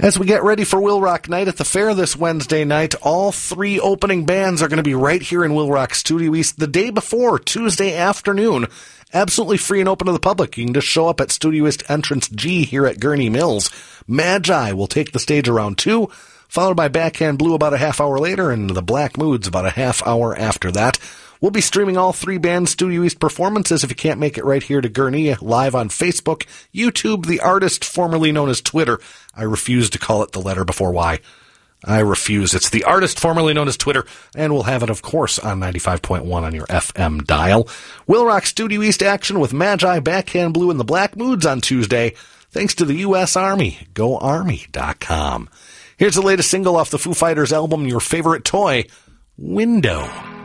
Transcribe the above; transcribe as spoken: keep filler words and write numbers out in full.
As we get ready for Will Rock Night at the Fair this Wednesday night, all three opening bands are going to be right here in Will Rock Studio East the day before, Tuesday afternoon. Absolutely free and open to the public. You can just show up at Studio East Entrance G here at Gurney Mills. Magi will take the stage around two, followed by Backhand Blue about a half hour later, and the Black Moods about a half hour after that. We'll be streaming all three bands' Studio East performances if you can't make it right here to Gurney, live on Facebook, YouTube, The Artist, formerly known as Twitter. I refuse to call it the letter before Y. I refuse. It's The Artist, formerly known as Twitter, and we'll have it, of course, on ninety-five point one on your F M dial. Will Rock Studio East action with Magi, Backhand Blue, and the Black Moods on Tuesday, thanks to the U S Army. Go Army dot com. Here's the latest single off the Foo Fighters album, Your Favorite Toy, Window.